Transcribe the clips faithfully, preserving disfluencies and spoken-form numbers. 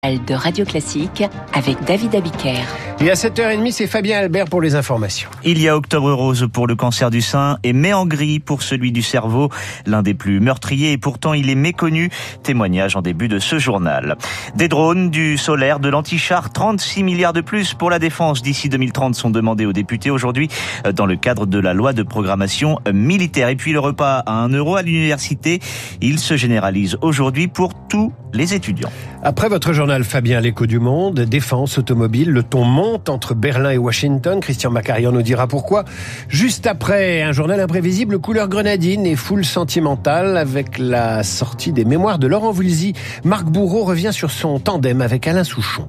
De Radio Classique avec David Abiker. Et à sept heures trente, c'est Fabien Albert pour les informations. Il y a Octobre rose pour le cancer du sein et mai en gris pour celui du cerveau, l'un des plus meurtriers et pourtant il est méconnu. Témoignage en début de ce journal. Des drones, du solaire, de l'anti-char, trente-six milliards de plus pour la défense d'ici deux mille trente sont demandés aux députés aujourd'hui dans le cadre de la loi de programmation militaire. Et puis le repas à un euro à l'université, il se généralise aujourd'hui pour tous les étudiants. Après votre journal Fabien, l'écho du monde, défense, automobile, le ton monte entre Berlin et Washington. Christian Macarian nous dira pourquoi. Juste après, un journal imprévisible couleur grenadine et foule sentimentale avec la sortie des mémoires de Laurent Voulzy. Marc Bourreau revient sur son tandem avec Alain Souchon.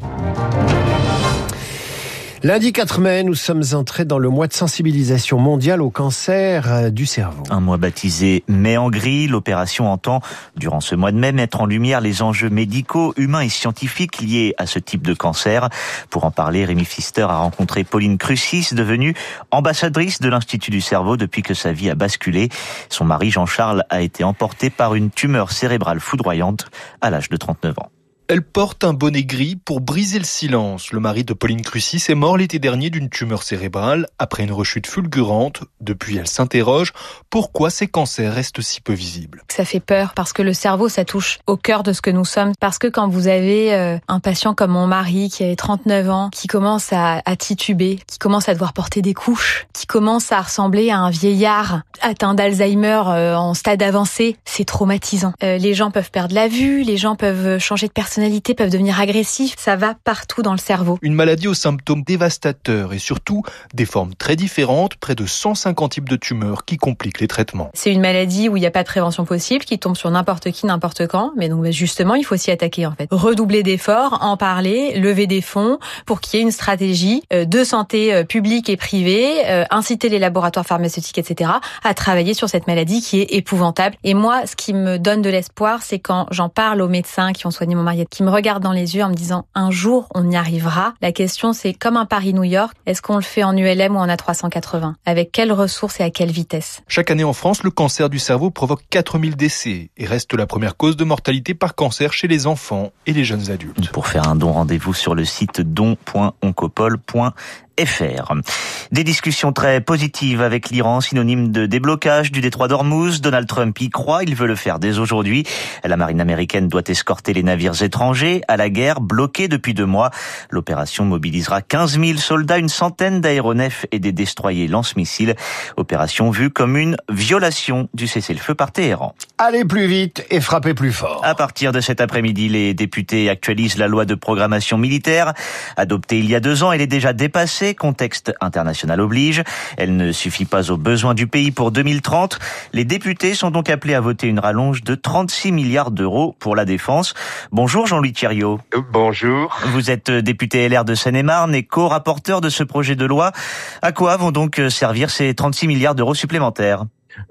Lundi quatre mai, nous sommes entrés dans le mois de sensibilisation mondiale au cancer du cerveau. Un mois baptisé Mai en gris, l'opération entend, durant ce mois de mai, mettre en lumière les enjeux médicaux, humains et scientifiques liés à ce type de cancer. Pour en parler, Rémi Pfister a rencontré Pauline Crucis, devenue ambassadrice de l'Institut du cerveau depuis que sa vie a basculé. Son mari Jean-Charles a été emporté par une tumeur cérébrale foudroyante à l'âge de trente-neuf ans. Elle porte un bonnet gris pour briser le silence. Le mari de Pauline Crucis est mort l'été dernier d'une tumeur cérébrale après une rechute fulgurante. Depuis, elle s'interroge. Pourquoi ces cancers restent si peu visibles ? Ça fait peur parce que le cerveau, ça touche au cœur de ce que nous sommes. Parce que quand vous avez euh, un patient comme mon mari qui a trente-neuf ans, qui commence à, à tituber, qui commence à devoir porter des couches, qui commence à ressembler à un vieillard atteint d'Alzheimer euh, en stade avancé, c'est traumatisant. Euh, les gens peuvent perdre la vue, les gens peuvent changer de personnalité, peuvent devenir agressifs, ça va partout dans le cerveau. Une maladie aux symptômes dévastateurs et surtout des formes très différentes, près de cent cinquante types de tumeurs qui compliquent les traitements. C'est une maladie où il n'y a pas de prévention possible, qui tombe sur n'importe qui, n'importe quand, mais donc justement, il faut s'y attaquer en fait. Redoubler d'efforts, en parler, lever des fonds pour qu'il y ait une stratégie de santé publique et privée, inciter les laboratoires pharmaceutiques, et cetera, à travailler sur cette maladie qui est épouvantable. Et moi, ce qui me donne de l'espoir, c'est quand j'en parle aux médecins qui ont soigné mon mari, qui me regardent dans les yeux en me disant un jour on y arrivera. La question c'est comme un Paris-New York, est-ce qu'on le fait en U L M ou en A trois cent quatre-vingts ? Avec quelles ressources et à quelle vitesse ? Chaque année en France, le cancer du cerveau provoque quatre mille décès et reste la première cause de mortalité par cancer chez les enfants et les jeunes adultes. Pour faire un don, rendez-vous sur le site don point oncopole point F R. Des discussions très positives avec l'Iran, synonyme de déblocage du détroit d'Ormuz. Donald Trump y croit, il veut le faire dès aujourd'hui. La marine américaine doit escorter les navires étrangers à la guerre, bloqués depuis deux mois. L'opération mobilisera quinze mille soldats, une centaine d'aéronefs et des destroyers lance-missiles. Opération vue comme une violation du cessez-le-feu par Téhéran. Allez plus vite et frappez plus fort. À partir de cet après-midi, les députés actualisent la loi de programmation militaire. Adoptée il y a deux ans, elle est déjà dépassée. Contexte international oblige. Elle ne suffit pas aux besoins du pays pour deux mille trente. Les députés sont donc appelés à voter une rallonge de trente-six milliards d'euros pour la défense. Bonjour Jean-Louis Thiriot. Bonjour. Vous êtes député L R de Seine-et-Marne et co-rapporteur de ce projet de loi. À quoi vont donc servir ces trente-six milliards d'euros supplémentaires ?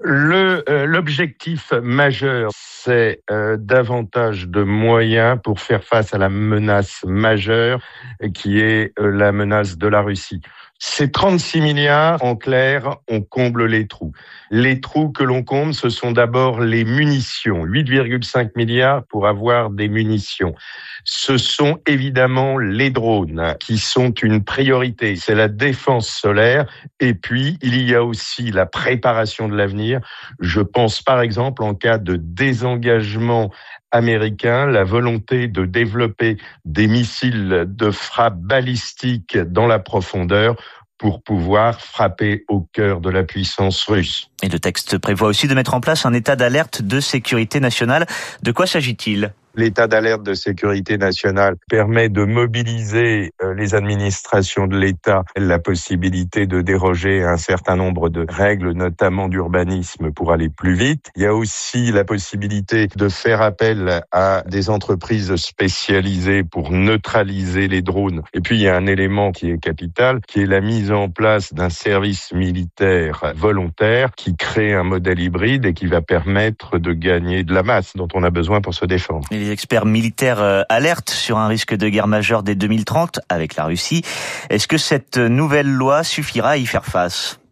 Le, euh, l'objectif majeur, c'est euh, davantage de moyens pour faire face à la menace majeure qui est euh, la menace de la Russie. Ces trente-six milliards, en clair, on comble les trous. Les trous que l'on comble, ce sont d'abord les munitions. huit virgule cinq milliards pour avoir des munitions. Ce sont évidemment les drones qui sont une priorité. C'est la défense solaire. Et puis, il y a aussi la préparation de l'avenir. Je pense par exemple en cas de désengagement américain, la volonté de développer des missiles de frappe balistique dans la profondeur pour pouvoir frapper au cœur de la puissance russe. Et le texte prévoit aussi de mettre en place un état d'alerte de sécurité nationale. De quoi s'agit-il ? L'état d'alerte de sécurité nationale permet de mobiliser les administrations de l'État, la possibilité de déroger à un certain nombre de règles, notamment d'urbanisme, pour aller plus vite. Il y a aussi la possibilité de faire appel à des entreprises spécialisées pour neutraliser les drones. Et puis, il y a un élément qui est capital, qui est la mise en place d'un service militaire volontaire qui crée un modèle hybride et qui va permettre de gagner de la masse dont on a besoin pour se défendre. Les experts militaires euh, alertent sur un risque de guerre majeure dès deux mille trente avec la Russie. Est-ce que cette nouvelle loi suffira à y faire face ?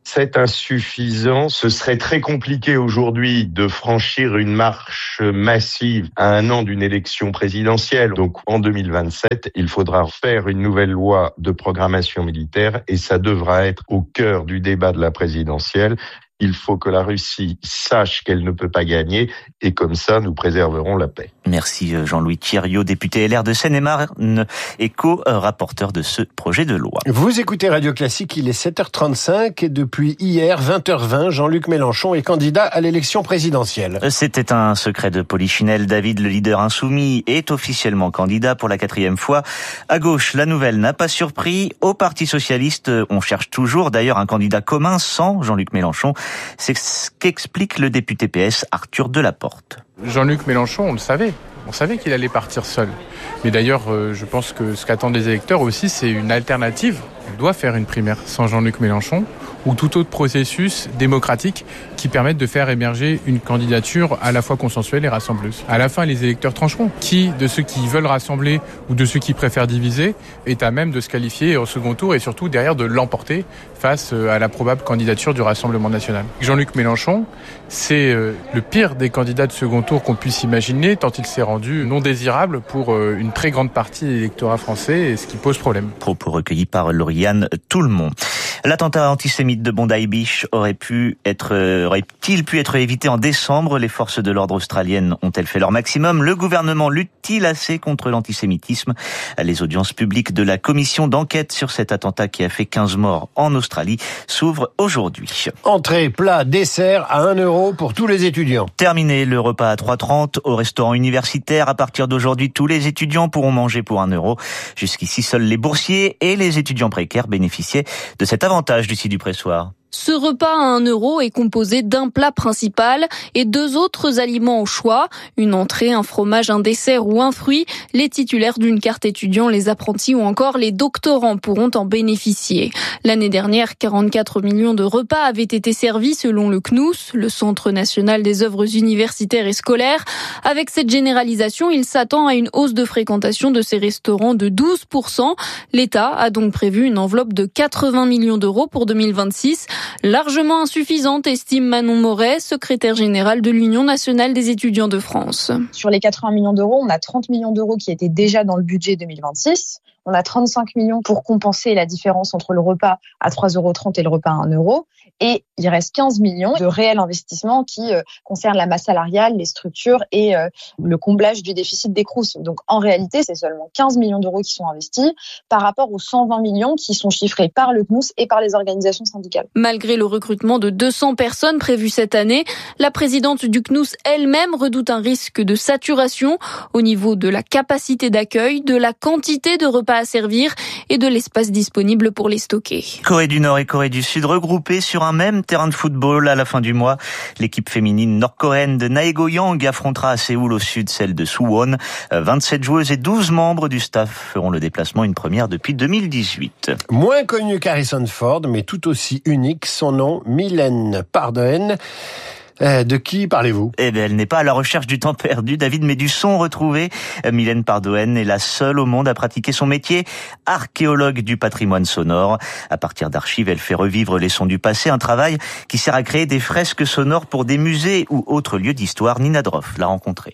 C'est insuffisant. Ce serait très compliqué aujourd'hui de franchir une marche massive à un an d'une élection présidentielle. Donc en deux mille vingt-sept, il faudra faire une nouvelle loi de programmation militaire et ça devra être au cœur du débat de la présidentielle. Il faut que la Russie sache qu'elle ne peut pas gagner et comme ça, nous préserverons la paix. Merci Jean-Louis Thiriot, député L R de Seine-et-Marne et co-rapporteur de ce projet de loi. Vous écoutez Radio Classique, il est sept heures trente-cinq et depuis hier, vingt heures vingt, Jean-Luc Mélenchon est candidat à l'élection présidentielle. C'était un secret de Polichinelle. David, le leader insoumis, est officiellement candidat pour la quatrième fois. À gauche, la nouvelle n'a pas surpris. Au Parti socialiste, on cherche toujours d'ailleurs un candidat commun sans Jean-Luc Mélenchon. C'est ce qu'explique le député P S Arthur Delaporte. Jean-Luc Mélenchon, on le savait. On savait qu'il allait partir seul. Mais d'ailleurs, je pense que ce qu'attendent les électeurs aussi, c'est une alternative. On doit faire une primaire sans Jean-Luc Mélenchon ou tout autre processus démocratique qui permette de faire émerger une candidature à la fois consensuelle et rassembleuse. À la fin, les électeurs trancheront. Qui de ceux qui veulent rassembler ou de ceux qui préfèrent diviser est à même de se qualifier au second tour et surtout derrière de l'emporter face à la probable candidature du Rassemblement national. Jean-Luc Mélenchon, c'est le pire des candidats de second tour qu'on puisse imaginer tant il s'est rendu non désirable pour une très grande partie de l'électorat français et ce qui pose problème. Propos recueillis par Lauriane Tout-le-Monde. L'attentat antisémite de Bondi Beach aurait pu être, aurait-il pu être évité en décembre? Les forces de l'ordre australiennes ont-elles fait leur maximum? Le gouvernement lutte-t-il assez contre l'antisémitisme? Les audiences publiques de la commission d'enquête sur cet attentat qui a fait quinze morts en Australie s'ouvrent aujourd'hui. Entrée, plat, dessert à un euro pour tous les étudiants. Terminé le repas à trois trente au restaurant universitaire. À partir d'aujourd'hui, tous les étudiants pourront manger pour un euro. Jusqu'ici, seuls les boursiers et les étudiants précaires bénéficiaient de cet avantage du site du pressoir. Ce repas à un euro est composé d'un plat principal et deux autres aliments au choix. Une entrée, un fromage, un dessert ou un fruit. Les titulaires d'une carte étudiant, les apprentis ou encore les doctorants pourront en bénéficier. L'année dernière, quarante-quatre millions de repas avaient été servis selon le C N O U S, le Centre national des œuvres universitaires et scolaires. Avec cette généralisation, il s'attend à une hausse de fréquentation de ces restaurants de douze pour cent. L'État a donc prévu une enveloppe de quatre-vingts millions d'euros pour deux mille vingt-six. Largement insuffisante, estime Manon Moret, secrétaire générale de l'Union nationale des étudiants de France. Sur les quatre-vingts millions d'euros, on a trente millions d'euros qui étaient déjà dans le budget deux mille vingt-six. On a trente-cinq millions pour compenser la différence entre le repas à trois euros trente et le repas à un euro. Et il reste quinze millions de réels investissements qui euh, concernent la masse salariale, les structures et euh, le comblage du déficit des Crous. Donc en réalité, c'est seulement quinze millions d'euros qui sont investis par rapport aux cent vingt millions qui sont chiffrés par le C N O U S et par les organisations syndicales. Malgré le recrutement de deux cents personnes prévues cette année, la présidente du C N O U S elle-même redoute un risque de saturation au niveau de la capacité d'accueil, de la quantité de repas à servir et de l'espace disponible pour les stocker. Corée du Nord et Corée du Sud regroupées sur un même terrain de football à la fin du mois. L'équipe féminine nord-coréenne de Naegoyang affrontera à Séoul au sud celle de Suwon. vingt-sept joueuses et douze membres du staff feront le déplacement, une première depuis deux mille dix-huit. Moins connu qu'Harrison Ford, mais tout aussi unique, son nom, Mylène Pardoen. Euh, de qui parlez-vous? Eh bien, elle n'est pas à la recherche du temps perdu, David, mais du son retrouvé. Mylène Pardoen est la seule au monde à pratiquer son métier, archéologue du patrimoine sonore. À partir d'archives, elle fait revivre les sons du passé, un travail qui sert à créer des fresques sonores pour des musées ou autres lieux d'histoire. Nina Droff l'a rencontrée.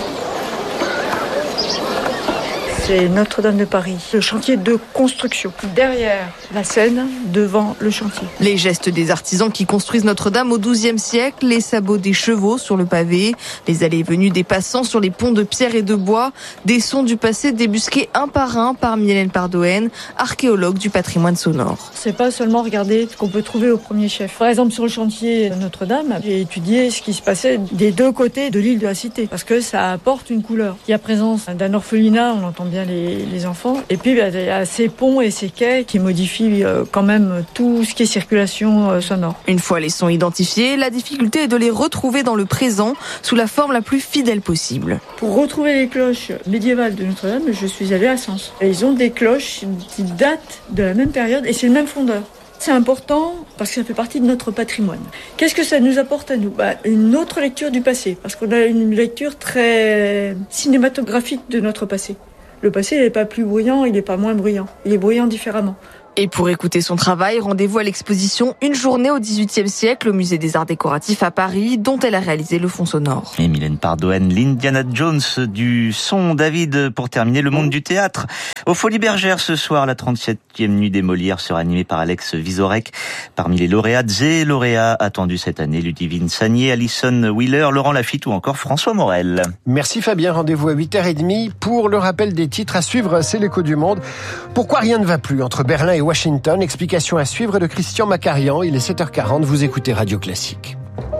C'est Notre-Dame de Paris, le chantier de construction. Derrière la scène, devant le chantier. Les gestes des artisans qui construisent Notre-Dame au douzième siècle, les sabots des chevaux sur le pavé, les allées et venues des passants sur les ponts de pierre et de bois, des sons du passé débusqués un par un par Mylène Pardoen, archéologue du patrimoine sonore. C'est pas seulement regarder ce qu'on peut trouver au premier chef. Par exemple, sur le chantier de Notre-Dame, j'ai étudié ce qui se passait des deux côtés de l'île de la Cité, parce que ça apporte une couleur. Il y a présence d'un orphelinat, on entend bien Les, les enfants. Et puis, bah, il y a ces ponts et ces quais qui modifient euh, quand même tout ce qui est circulation euh, sonore. Une fois les sons identifiés, la difficulté est de les retrouver dans le présent sous la forme la plus fidèle possible. Pour retrouver les cloches médiévales de Notre-Dame, je suis allée à Sens. Et ils ont des cloches qui datent de la même période et c'est le même fondeur. C'est important parce que ça fait partie de notre patrimoine. Qu'est-ce que ça nous apporte à nous? Bah, une autre lecture du passé, parce qu'on a une lecture très cinématographique de notre passé. Le passé, il n'est pas plus bruyant, il n'est pas moins bruyant. Il est bruyant différemment. Et pour écouter son travail, rendez-vous à l'exposition Une journée au dix-huitième siècle au Musée des Arts Décoratifs à Paris, dont elle a réalisé le fond sonore. Et Mylène Pardoen, l'Indiana Jones du son. David, pour terminer, le monde du théâtre. Au Folies Bergères ce soir, la trente-septième nuit des Molières sera animée par Alex Vizorek. Parmi les lauréates et lauréats attendus cette année, Ludivine Sagnier, Alison Wheeler, Laurent Lafitte ou encore François Morel. Merci Fabien, rendez-vous à huit heures trente pour le rappel des titres à suivre, c'est l'écho du monde. Pourquoi rien ne va plus entre Berlin et Washington? Explication à suivre de Christian Macarian. Il est sept heures quarante, vous écoutez Radio Classique.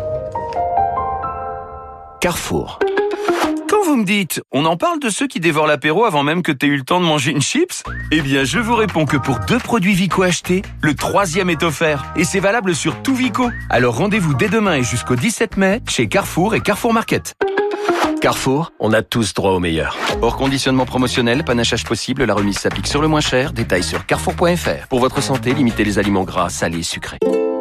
Carrefour. Quand vous me dites, on en parle de ceux qui dévorent l'apéro avant même que t'aies eu le temps de manger une chips? Eh bien, je vous réponds que pour deux produits Vico achetés, le troisième est offert. Et c'est valable sur tout Vico. Alors rendez-vous dès demain et jusqu'au dix-sept mai chez Carrefour et Carrefour Market. Carrefour, on a tous droit au meilleur. Hors conditionnement promotionnel, panachage possible, la remise s'applique sur le moins cher. Détails sur carrefour point f r. Pour votre santé, limitez les aliments gras, salés et sucrés.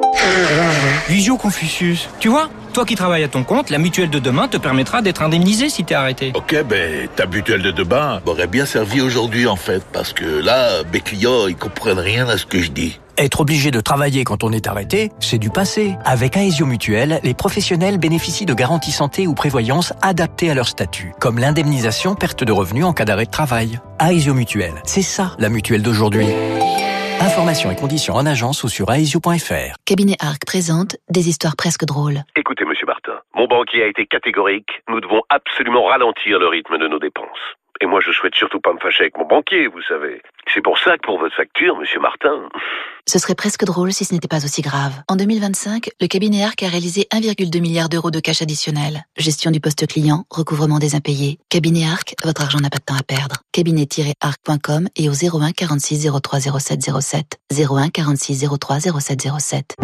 Visio Confucius. Tu vois, toi qui travailles à ton compte, la mutuelle de demain te permettra d'être indemnisé si t'es arrêté. Ok, ben ta mutuelle de demain m'aurait bien servi aujourd'hui en fait, parce que là, mes clients, ils comprennent rien à ce que je dis. Être obligé de travailler quand on est arrêté, c'est du passé. Avec Aesio Mutuelle, les professionnels bénéficient de garanties santé ou prévoyance adaptées à leur statut, comme l'indemnisation perte de revenus en cas d'arrêt de travail. Aesio Mutuelle, c'est ça la mutuelle d'aujourd'hui. Informations et conditions en agence ou sur aesio point f r. Cabinet Arc présente des histoires presque drôles. Écoutez, monsieur Martin, mon banquier a été catégorique. Nous devons absolument ralentir le rythme de nos dépenses. Et moi, je souhaite surtout pas me fâcher avec mon banquier, vous savez. C'est pour ça que pour votre facture, monsieur Martin... Ce serait presque drôle si ce n'était pas aussi grave. En deux mille vingt-cinq, le cabinet Arc a réalisé un virgule deux milliard d'euros de cash additionnel. Gestion du poste client, recouvrement des impayés. Cabinet Arc, votre argent n'a pas de temps à perdre. cabinet tiret arc point com et au zéro un quarante-six zéro trois zéro sept zéro sept. zéro un quarante-six zéro trois zéro sept zéro sept.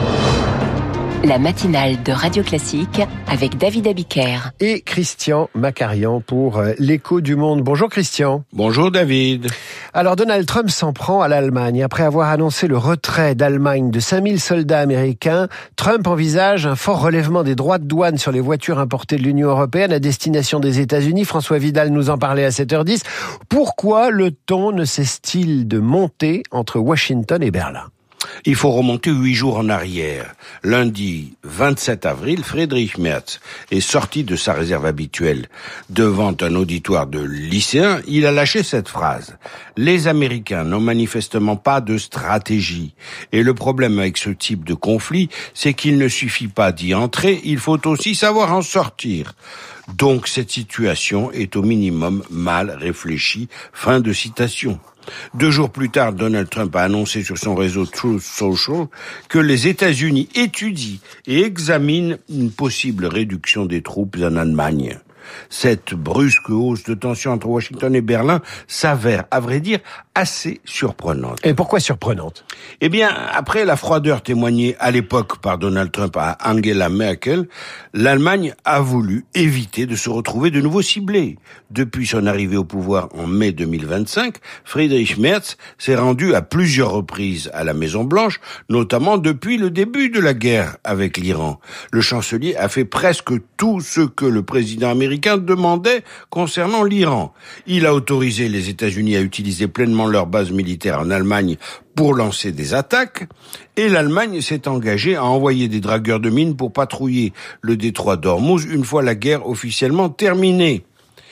La matinale de Radio Classique avec David Abiker. Et Christian Macarian pour l'écho du monde. Bonjour Christian. Bonjour David. Alors Donald Trump s'en prend à l'Allemagne. Après avoir annoncé le retrait d'Allemagne de cinq mille soldats américains, Trump envisage un fort relèvement des droits de douane sur les voitures importées de l'Union européenne à destination des États-Unis. François Vidal nous en parlait à sept heures dix. Pourquoi le ton ne cesse-t-il de monter entre Washington et Berlin ? Il faut remonter huit jours en arrière. Lundi vingt-sept avril, Friedrich Merz est sorti de sa réserve habituelle. Devant un auditoire de lycéens, il a lâché cette phrase. Les Américains n'ont manifestement pas de stratégie. Et le problème avec ce type de conflit, c'est qu'il ne suffit pas d'y entrer, il faut aussi savoir en sortir. Donc cette situation est au minimum mal réfléchie. Fin de citation. Deux jours plus tard, Donald Trump a annoncé sur son réseau Truth Social que les États-Unis étudient et examinent une possible réduction des troupes en Allemagne. Cette brusque hausse de tension entre Washington et Berlin s'avère, à vrai dire, assez surprenante. Et pourquoi surprenante ? Eh bien, après la froideur témoignée à l'époque par Donald Trump à Angela Merkel, l'Allemagne a voulu éviter de se retrouver de nouveau ciblée. Depuis son arrivée au pouvoir en mai deux mille vingt-cinq, Friedrich Merz s'est rendu à plusieurs reprises à la Maison-Blanche, notamment depuis le début de la guerre avec l'Iran. Le chancelier a fait presque tout ce que le président américain demandait concernant l'Iran. Il a autorisé les États-Unis à utiliser pleinement leur base militaire en Allemagne pour lancer des attaques, et l'Allemagne s'est engagée à envoyer des dragueurs de mines pour patrouiller le détroit d'Ormuz une fois la guerre officiellement terminée.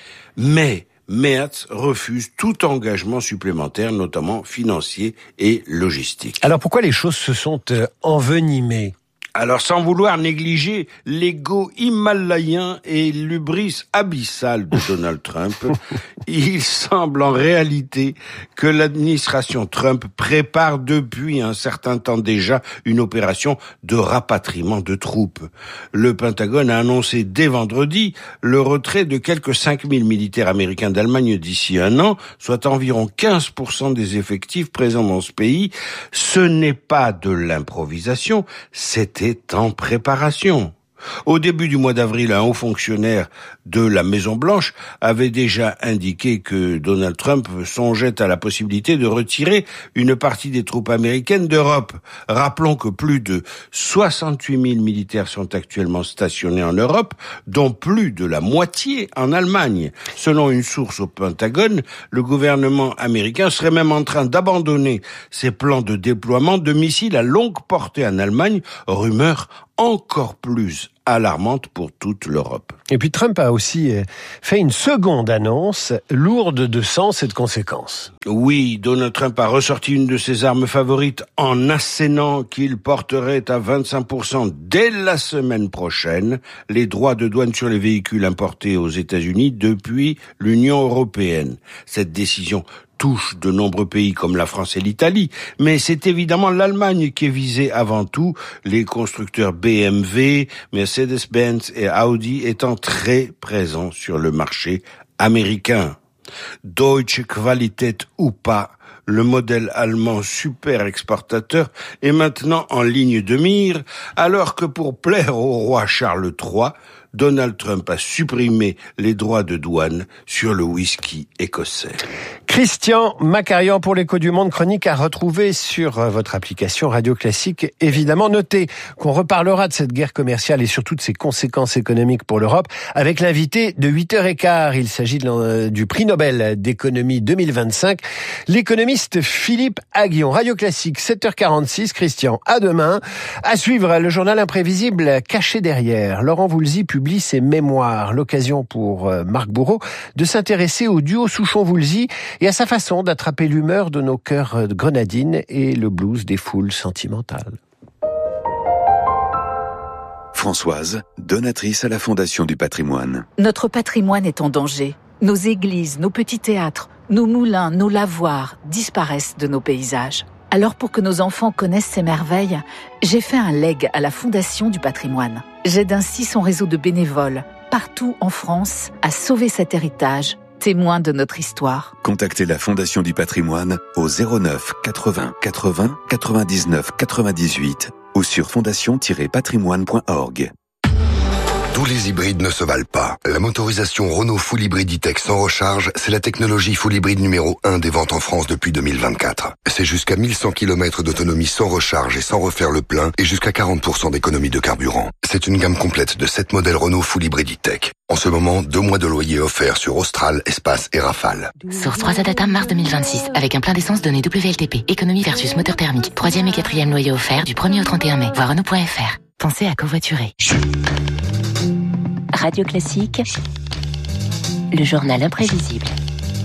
Mais Merz refuse tout engagement supplémentaire, notamment financier et logistique. Alors pourquoi les choses se sont euh, envenimées ? Alors, sans vouloir négliger l'ego himalayen et l'hubris abyssal de Donald Trump, il semble en réalité que l'administration Trump prépare depuis un certain temps déjà une opération de rapatriement de troupes. Le Pentagone a annoncé dès vendredi le retrait de quelques cinq mille militaires américains d'Allemagne d'ici un an, soit environ quinze pour cent des effectifs présents dans ce pays. Ce n'est pas de l'improvisation, c'était en préparation. Au début du mois d'avril, un haut fonctionnaire de la Maison-Blanche avait déjà indiqué que Donald Trump songeait à la possibilité de retirer une partie des troupes américaines d'Europe. Rappelons que plus de soixante-huit mille militaires sont actuellement stationnés en Europe, dont plus de la moitié en Allemagne. Selon une source au Pentagone, le gouvernement américain serait même en train d'abandonner ses plans de déploiement de missiles à longue portée en Allemagne, rumeur encore plus alarmante pour toute l'Europe. Et puis Trump a aussi fait une seconde annonce lourde de sens et de conséquences. Oui, Donald Trump a ressorti une de ses armes favorites en assénant qu'il porterait à vingt-cinq pour cent dès la semaine prochaine les droits de douane sur les véhicules importés aux États-Unis depuis l'Union européenne. Cette décision touche de nombreux pays comme la France et l'Italie, mais c'est évidemment l'Allemagne qui est visée avant tout, les constructeurs B M W, Mercedes-Benz et Audi étant très présents sur le marché américain. Deutsche Qualität ou pas, le modèle allemand super exportateur est maintenant en ligne de mire, alors que pour plaire au roi Charles trois, Donald Trump a supprimé les droits de douane sur le whisky écossais. Christian Macarian pour l'Écho du Monde, chronique à retrouver sur votre application Radio Classique. Évidemment, notez qu'on reparlera de cette guerre commerciale et surtout de ses conséquences économiques pour l'Europe avec l'invité de huit heures quinze. Il s'agit de, du prix Nobel d'économie deux mille vingt-cinq, l'économiste Philippe Aghion. Radio Classique, sept heures quarante-six. Christian, à demain. À suivre, le journal imprévisible caché derrière. Laurent Voulzy publie ses mémoires. L'occasion pour Marc Bourreau de s'intéresser au duo Souchon-Voulzy et à sa façon d'attraper l'humeur de nos cœurs grenadines et le blues des foules sentimentales. Françoise, donatrice à la Fondation du patrimoine. Notre patrimoine est en danger. Nos églises, nos petits théâtres, nos moulins, nos lavoirs disparaissent de nos paysages. Alors pour que nos enfants connaissent ces merveilles, j'ai fait un legs à la Fondation du patrimoine. J'aide ainsi son réseau de bénévoles, partout en France, à sauver cet héritage, témoin de notre histoire. Contactez la Fondation du patrimoine au zéro neuf quatre-vingts quatre-vingts quatre-vingt-dix-neuf quatre-vingt-dix-huit ou sur fondation tiret patrimoine point org. Tous les hybrides ne se valent pas. La motorisation Renault Full Hybrid E-Tech sans recharge, c'est la technologie Full Hybrid numéro un des ventes en France depuis deux mille vingt-quatre. C'est jusqu'à mille cent kilomètres d'autonomie sans recharge et sans refaire le plein et jusqu'à quarante pour cent d'économie de carburant. C'est une gamme complète de sept modèles Renault Full Hybrid E-Tech. En ce moment, deux mois de loyer offerts sur Austral, Espace et Rafale. Source trois A Data, mars deux mille vingt-six. Avec un plein d'essence donné W L T P. Économie versus moteur thermique. Troisième et quatrième loyer offert du premier au trente et un mai. Voir Renault point F R. Pensez à covoiturer. Radio Classique, le journal imprévisible.